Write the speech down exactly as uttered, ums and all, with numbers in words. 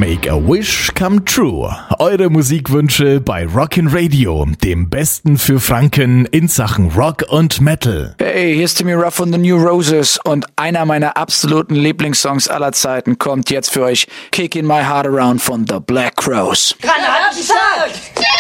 Make a Wish Come True. Eure Musikwünsche bei Rockin' Radio, dem Besten für Franken in Sachen Rock und Metal. Hey, hier ist Timmy Ruff von The New Roses und einer meiner absoluten Lieblingssongs aller Zeiten kommt jetzt für euch. Kicking My Heart Around von The Black Crowes. Granatenstark!